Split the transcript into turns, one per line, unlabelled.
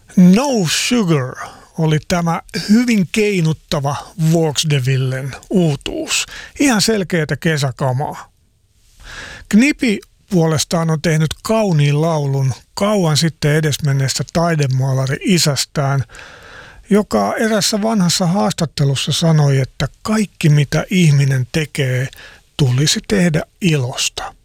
No Sugar oli tämä hyvin keinuttava Volksdevillen uutuus. Ihan selkeätä kesäkamaa. Knipi puolestaan on tehnyt kauniin laulun kauan sitten edesmenneestä taidemaalari isästään, joka erässä vanhassa haastattelussa sanoi, että kaikki mitä ihminen tekee tulisi tehdä ilosta.